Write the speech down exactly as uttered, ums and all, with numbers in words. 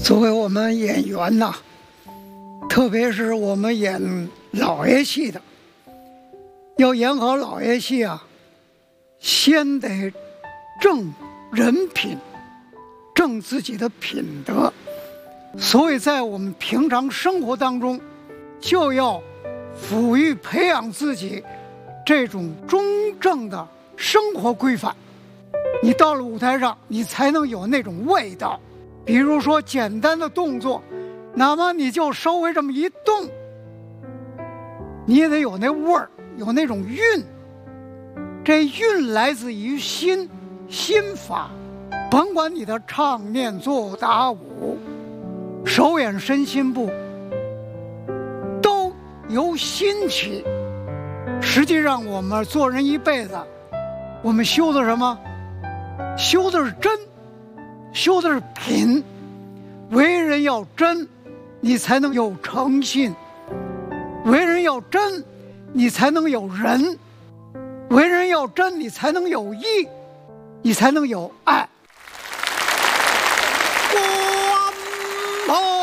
作为我们演员呐，特别是我们演老爷戏的，要演好老爷戏啊，先得正人品，正自己的品德。所以在我们平常生活当中，就要抚育培养自己这种中正的生活规范。你到了舞台上，你才能有那种味道。比如说简单的动作，哪怕你就稍微这么一动，你也得有那味儿，有那种韵。这韵来自于心，心法。甭管你的唱念做打舞，手眼身心部，都由心起。实际上我们做人一辈子，我们修的什么？修的是真，修的是品。为人要真，你才能有诚信；为人要真，你才能有仁；为人要真，你才能有义，你才能有爱。 关公